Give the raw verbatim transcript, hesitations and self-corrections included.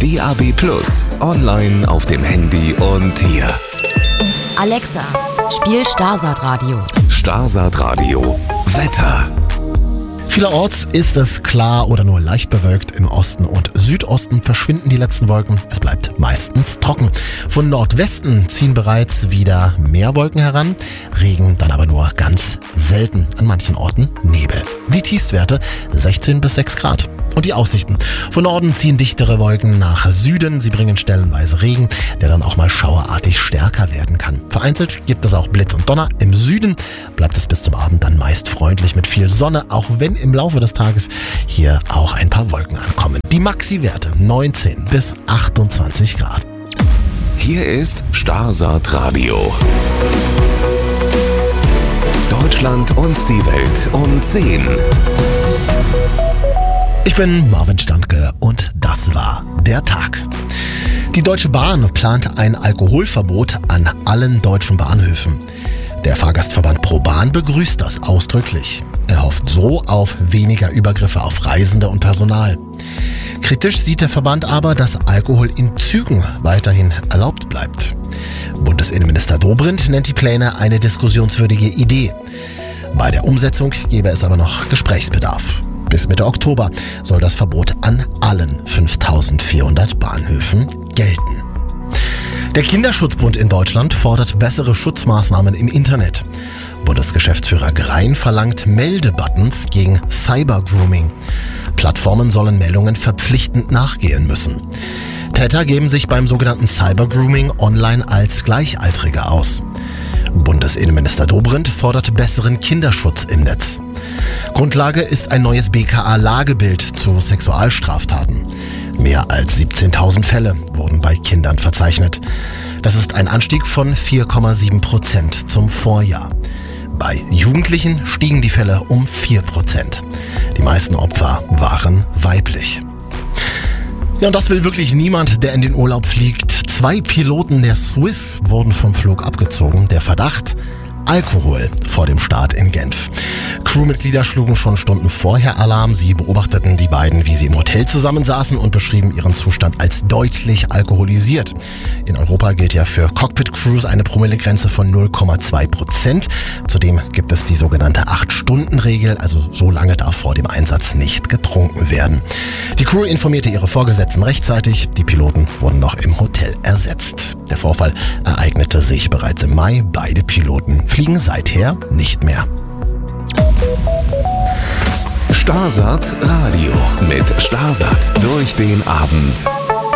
D A B plus, online auf dem Handy und hier. Alexa, spiel Starsat Radio. Starsat Radio. Wetter. Vielerorts ist es klar oder nur leicht bewölkt. Im Osten und Südosten verschwinden die letzten Wolken. Es bleibt meistens trocken. Von Nordwesten ziehen bereits wieder mehr Wolken heran. Regen dann aber nur ganz selten. An manchen Orten Nebel. Die Tiefstwerte sechzehn bis sechs Grad. Und die Aussichten. Von Norden ziehen dichtere Wolken nach Süden. Sie bringen stellenweise Regen, der dann auch mal schauerartig stärker werden kann. Vereinzelt gibt es auch Blitz und Donner. Im Süden bleibt es bis zum Abend dann meist freundlich mit viel Sonne, auch wenn im Laufe des Tages hier auch ein paar Wolken ankommen. Die Maxi-Werte neunzehn bis achtundzwanzig Grad. Hier ist Starsat Radio. Deutschland und die Welt um zehn. Ich bin Marvin Standke und das war der Tag. Die Deutsche Bahn plant ein Alkoholverbot an allen deutschen Bahnhöfen. Der Fahrgastverband ProBahn begrüßt das ausdrücklich. Er hofft so auf weniger Übergriffe auf Reisende und Personal. Kritisch sieht der Verband aber, dass Alkohol in Zügen weiterhin erlaubt bleibt. Bundesinnenminister Dobrindt nennt die Pläne eine diskussionswürdige Idee. Bei der Umsetzung gäbe es aber noch Gesprächsbedarf. Bis Mitte Oktober soll das Verbot an allen fünftausendvierhundert Bahnhöfen gelten. Der Kinderschutzbund in Deutschland fordert bessere Schutzmaßnahmen im Internet. Bundesgeschäftsführer Grein verlangt Meldebuttons gegen Cybergrooming. Plattformen sollen Meldungen verpflichtend nachgehen müssen. Täter geben sich beim sogenannten Cybergrooming online als Gleichaltrige aus. Bundesinnenminister Dobrindt fordert besseren Kinderschutz im Netz. Grundlage ist ein neues B K A-Lagebild zu Sexualstraftaten. Mehr als siebzehntausend Fälle wurden bei Kindern verzeichnet. Das ist ein Anstieg von vier Komma sieben Prozent zum Vorjahr. Bei Jugendlichen stiegen die Fälle um vier Prozent. Die meisten Opfer waren weiblich. Ja, und das will wirklich niemand, der in den Urlaub fliegt. Zwei Piloten der Swiss wurden vom Flug abgezogen. Der Verdacht: Alkohol vor dem Start in Genf. Crewmitglieder schlugen schon Stunden vorher Alarm. Sie beobachteten die beiden, wie sie im Hotel zusammensaßen und beschrieben ihren Zustand als deutlich alkoholisiert. In Europa gilt ja für Cockpit-Crews eine Promillegrenze von null Komma zwei Prozent. Zudem gibt es die sogenannte acht-Stunden-Regel, also so lange darf vor dem Einsatz nicht getrunken werden. Die Crew informierte ihre Vorgesetzten rechtzeitig. Die Piloten wurden noch im Hotel ersetzt. Der Vorfall ereignete sich bereits im Mai. Beide Piloten fliegen seither nicht mehr. Starsat Radio mit Starsat durch den Abend.